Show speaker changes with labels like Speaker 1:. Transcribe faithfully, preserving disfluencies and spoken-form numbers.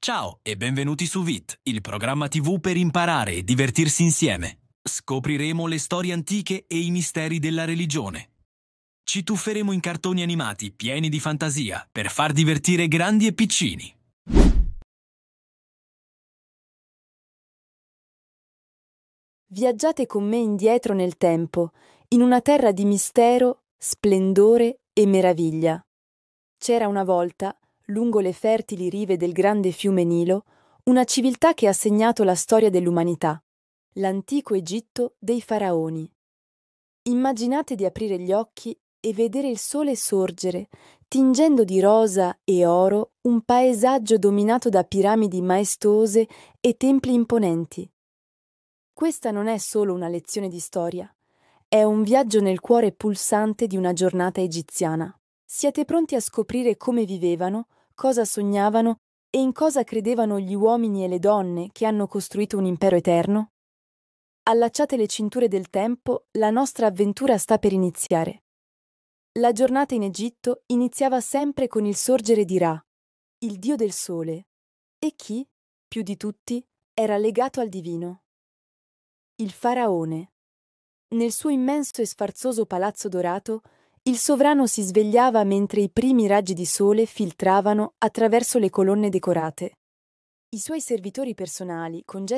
Speaker 1: Ciao e benvenuti su V I T, il programma T V per imparare e divertirsi insieme. Scopriremo le storie antiche e i misteri della religione. Ci tufferemo in cartoni animati pieni di fantasia per far divertire grandi e piccini.
Speaker 2: Viaggiate con me indietro nel tempo, in una terra di mistero, splendore e meraviglia. C'era una volta, lungo le fertili rive del grande fiume Nilo, una civiltà che ha segnato la storia dell'umanità, l'antico Egitto dei faraoni. Immaginate di aprire gli occhi e vedere il sole sorgere, tingendo di rosa e oro un paesaggio dominato da piramidi maestose e templi imponenti. Questa non è solo una lezione di storia, è un viaggio nel cuore pulsante di una giornata egiziana. Siete pronti a scoprire come vivevano, cosa sognavano e in cosa credevano gli uomini e le donne che hanno costruito un impero eterno? Allacciate le cinture del tempo, la nostra avventura sta per iniziare. La giornata in Egitto iniziava sempre con il sorgere di Ra, il dio del sole, e chi, più di tutti, era legato al divino? Il faraone. Nel suo immenso e sfarzoso palazzo dorato, il sovrano si svegliava mentre i primi raggi di sole filtravano attraverso le colonne decorate. I suoi servitori personali, con